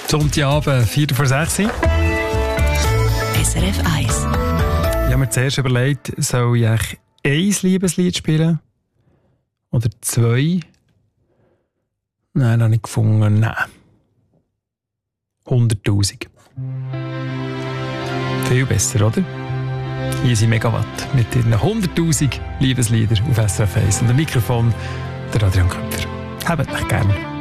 Sonntagabend, 5:04. SRF 1. Ich habe mir zuerst überlegt, soll ich eigentlich ein Liebeslied spielen? Oder 2? Nein, habe ich gefunden. Nein. 100'000. Viel besser, oder? Hier sind Megawatt mit ihren 100'000 Liebeslieder auf SRF 1. Und am Mikrofon der Adrian Köpfer. Habt euch gern.